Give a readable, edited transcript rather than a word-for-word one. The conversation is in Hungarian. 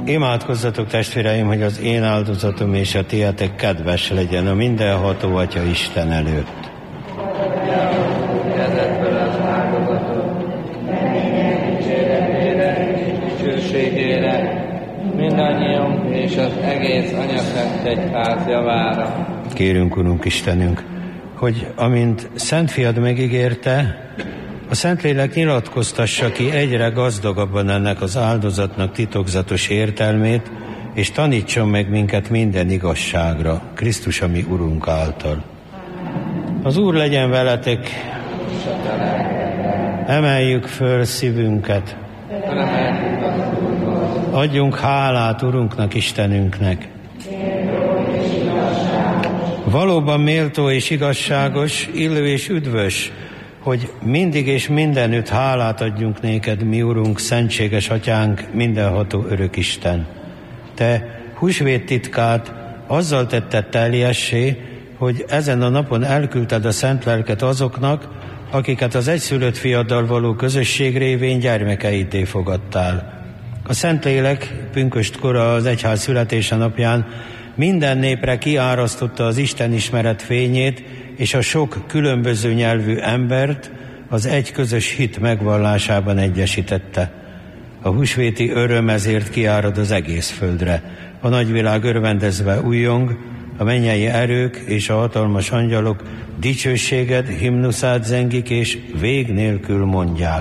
Imádkozzatok, testvéreim, hogy az én áldozatom és a tietek kedves legyen a mindenható Atya Isten előtt. Ezekből az áldozatot, mennyei dicséretére és dicsőségére, mindannyiunk és az egész Anyaszent Egyház javára. Kérünk, Urunk Istenünk, hogy amint Szent Fiad megígérte, a Szentlélek nyilatkoztassa ki egyre gazdagabban ennek az áldozatnak titokzatos értelmét, és tanítson meg minket minden igazságra, Krisztus, a mi Urunk által. Az Úr legyen veletek, emeljük föl szívünket, adjunk hálát Urunknak, Istenünknek. Valóban méltó és igazságos, illő és üdvös, hogy mindig és mindenütt hálát adjunk néked, mi Urunk, szentséges Atyánk, mindenható örök Isten. Te húsvét titkát azzal tetted teljessé, hogy ezen a napon elküldted a szent lelket azoknak, akiket az egyszülött fiaddal való közösség révén gyermekeidé fogadtál. A Szentlélek pünköstkora az egyház születése napján minden népre kiárasztotta az Istenismeret fényét, és a sok különböző nyelvű embert az egy közös hit megvallásában egyesítette. A húsvéti öröm ezért kiárad az egész földre. A nagyvilág örvendezve újjong, a mennyei erők és a hatalmas angyalok dicsőséged, himnuszát zengik és vég nélkül mondják.